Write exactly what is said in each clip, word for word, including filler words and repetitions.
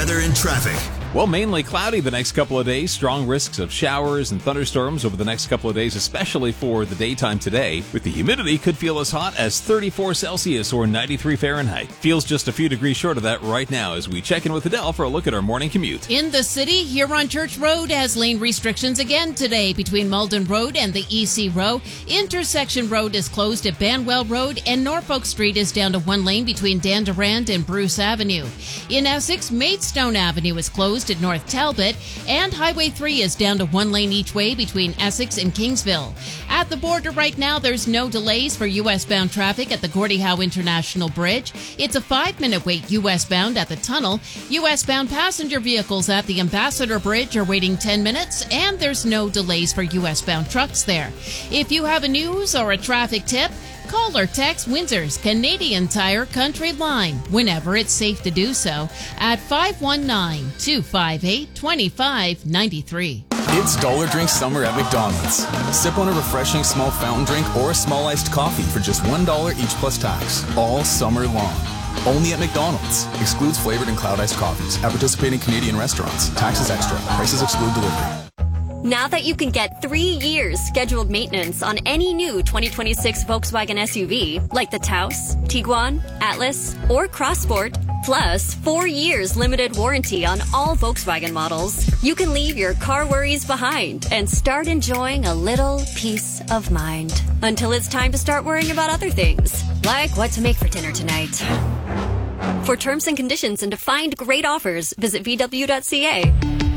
weather and traffic. Well, mainly cloudy the next couple of days. Strong risks of showers and thunderstorms over the next couple of days, especially for the daytime today. With the humidity, could feel as hot as thirty-four Celsius or ninety-three Fahrenheit. Feels just a few degrees short of that right now as we check in with Adele for a look at our morning commute. In the city, Huron Church Road has lane restrictions again today between Malden Road and the E C Row. Intersection Road is closed at Banwell Road, and Norfolk Street is down to one lane between Dandurand and Bruce Avenue. In Essex, Maidstone Avenue is closed at North Talbot, and Highway three is down to one lane each way between Essex and Kingsville. At the border right now, there's no delays for U S-bound traffic at the Gordie Howe International Bridge. It's a five-minute wait U S-bound at the tunnel. U S-bound passenger vehicles at the Ambassador Bridge are waiting ten minutes, and there's no delays for U S-bound trucks there. If you have a news or a traffic tip, call or text Windsor's Canadian Tire Country Line whenever it's safe to do so at five one nine, two five eight, two five nine three. It's Dollar Drink Summer at McDonald's. Sip on a refreshing small fountain drink or a small iced coffee for just one dollar each plus tax, all summer long. Only at McDonald's. Excludes flavored and cloud iced coffees at participating Canadian restaurants. Taxes extra. Prices exclude delivery. Now that you can get three years scheduled maintenance on any new twenty twenty-six Volkswagen S U V, like the Taos, Tiguan, Atlas, or Crossport, plus four years limited warranty on all Volkswagen models, you can leave your car worries behind and start enjoying a little peace of mind. Until it's time to start worrying about other things, like what to make for dinner tonight. For terms and conditions and to find great offers, visit V W dot C A.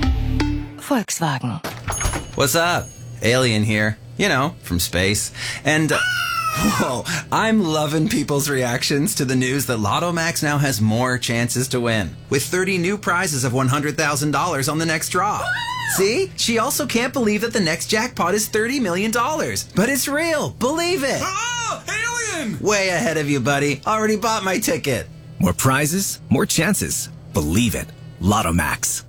Volkswagen. What's up? Alien here. You know, from space. And, uh, whoa, I'm loving people's reactions to the news that Lotto Max now has more chances to win, with thirty new prizes of one hundred thousand dollars on the next draw. See? She also can't believe that the next jackpot is thirty million dollars. But it's real. Believe it. Oh, alien! Way ahead of you, buddy. Already bought my ticket. More prizes, more chances. Believe it. Lotto Max.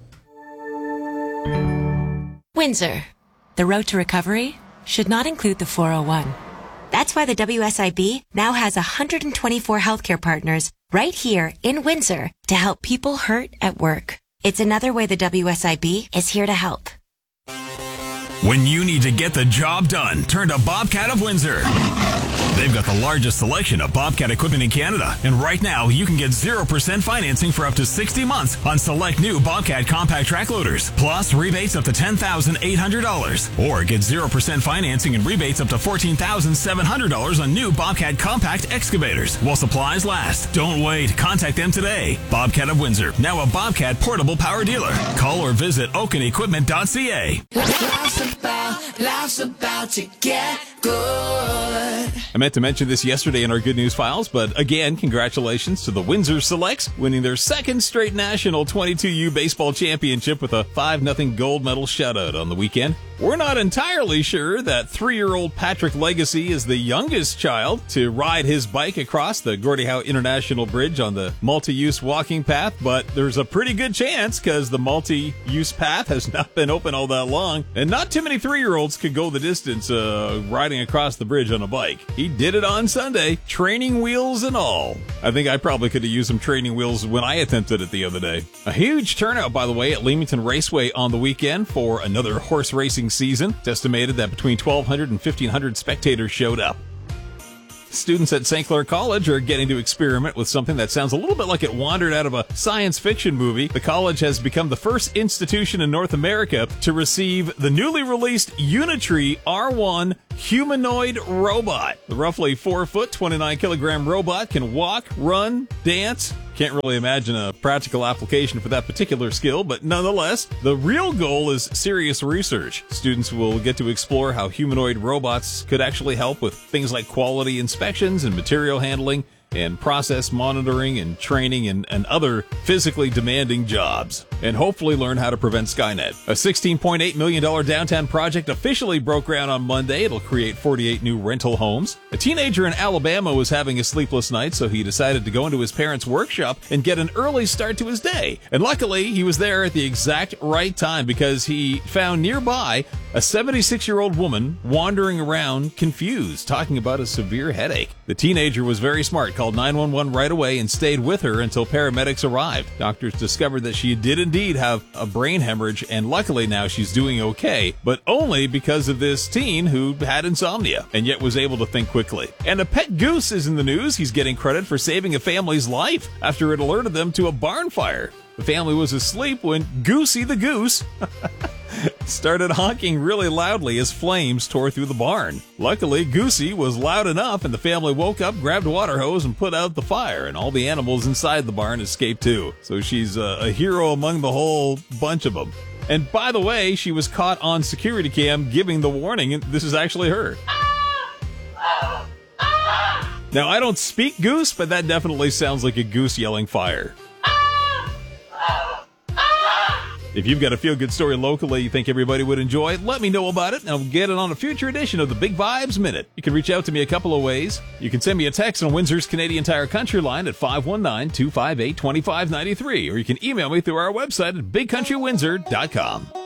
Windsor. The road to recovery should not include the four oh one. That's why the W S I B now has one hundred twenty-four healthcare partners right here in Windsor to help people hurt at work. It's another way the W S I B is here to help. When you need to get the job done, turn to Bobcat of Windsor. They've got the largest selection of Bobcat equipment in Canada, and right now you can get zero percent financing for up to sixty months on select new Bobcat compact track loaders, plus rebates up to ten thousand eight hundred dollars, or get zero percent financing and rebates up to fourteen thousand seven hundred dollars on new Bobcat compact excavators while supplies last. Don't wait. Contact them today. Bobcat of Windsor, now a Bobcat portable power dealer. Call or visit oaken equipment dot c a. Life's about, life's about to get good. I meant to mention this yesterday in our Good News Files, but again, congratulations to the Windsor Selects, winning their second straight national twenty-two U baseball championship with a five nothing gold medal shutout on the weekend. We're not entirely sure that three-year-old Patrick Legacy is the youngest child to ride his bike across the Gordie Howe International Bridge on the multi-use walking path, but there's a pretty good chance because the multi-use path has not been open all that long, and not too many three-year-olds could go the distance uh, riding across the bridge on a bike. He did it on Sunday, training wheels and all. I think I probably could have used some training wheels when I attempted it the other day. A huge turnout, by the way, at Leamington Raceway on the weekend for another horse racing season. It's estimated that between twelve hundred and fifteen hundred spectators showed up. Students at Saint Clair College are getting to experiment with something that sounds a little bit like it wandered out of a science fiction movie. The college has become the first institution in North America to receive the newly released Unitree R one humanoid robot. The roughly four foot, twenty-nine kilogram robot can walk, run, dance. Can't really imagine a practical application for that particular skill, but nonetheless, the real goal is serious research. Students will get to explore how humanoid robots could actually help with things like quality inspections and material handling, and process monitoring and training and, and other physically demanding jobs, and hopefully learn how to prevent Skynet. A sixteen point eight million dollars downtown project officially broke ground on Monday. It'll create forty-eight new rental homes. A teenager in Alabama was having a sleepless night, so he decided to go into his parents' workshop and get an early start to his day. And luckily, he was there at the exact right time because he found nearby A seventy-six-year-old woman wandering around confused, talking about a severe headache. The teenager was very smart, called nine one one right away and stayed with her until paramedics arrived. Doctors discovered that she did indeed have a brain hemorrhage, and luckily now she's doing okay, but only because of this teen who had insomnia and yet was able to think quickly. And a pet goose is in the news. He's getting credit for saving a family's life after it alerted them to a barn fire. The family was asleep when Goosey the goose started honking really loudly as flames tore through the barn. Luckily, Goosey was loud enough and the family woke up, grabbed a water hose, and put out the fire, and all the animals inside the barn escaped too. So she's a, a hero among the whole bunch of them. And by the way, she was caught on security cam giving the warning, and this is actually her. Now, I don't speak goose, but that definitely sounds like a goose yelling fire. If you've got a feel-good story locally you think everybody would enjoy, let me know about it, and I'll get it on a future edition of the Big Vibes Minute. You can reach out to me a couple of ways. You can send me a text on Windsor's Canadian Tire Country line at five one nine, two five eight, two five nine three, or you can email me through our website at big country windsor dot com.